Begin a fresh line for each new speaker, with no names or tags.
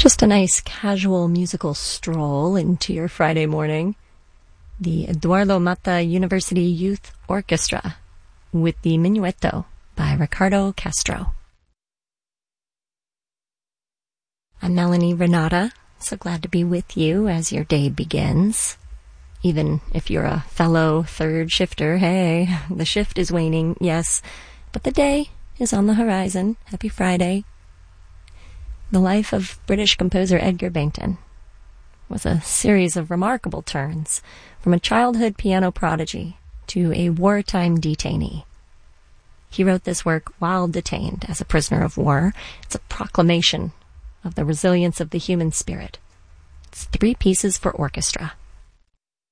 Just a nice casual musical stroll into your Friday morning. The Eduardo Mata University Youth Orchestra with the Minuetto by Ricardo Castro. I'm Melanie Renata, so glad to be with you as your day begins. Even if you're a fellow third shifter, hey, the shift is waning, yes, but the day is on the horizon. Happy Friday. The life of British composer Edgar Bainton was a series of remarkable turns, from a childhood piano prodigy to a wartime detainee. He wrote this work while detained as a prisoner of war. It's a proclamation of the resilience of the human spirit. It's 3 pieces for orchestra.